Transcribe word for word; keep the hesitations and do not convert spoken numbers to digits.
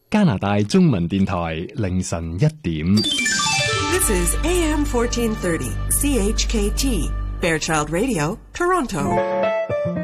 加拿大中文電台凌晨一點。 This is A M fourteen thirty C H K T Fairchild Radio, Toronto.